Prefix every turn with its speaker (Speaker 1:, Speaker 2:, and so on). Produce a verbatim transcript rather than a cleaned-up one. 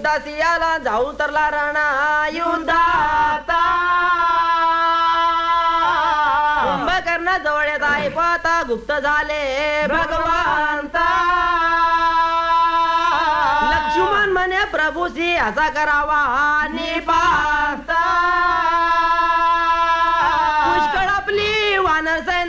Speaker 1: युद्धासियाला जाऊ तरला राणा युद्धात कुंभकर्ण जवळ येत आहे पाहता गुप्त झाले भगवंता लक्ष्मण म्हणे प्रभूशी असा करावा निपा